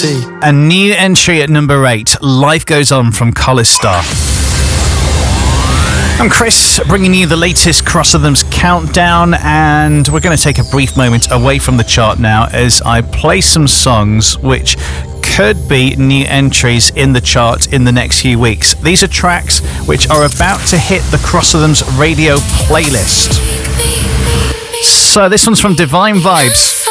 A new entry at number 8, Life Goes On from Collistar. I'm Chris, bringing you the latest Cross Rhythms countdown, and we're going to take a brief moment away from the chart now as I play some songs which could be new entries in the chart in the next few weeks. These are tracks which are about to hit the Cross Rhythms radio playlist. So this one's from Divine Vibes.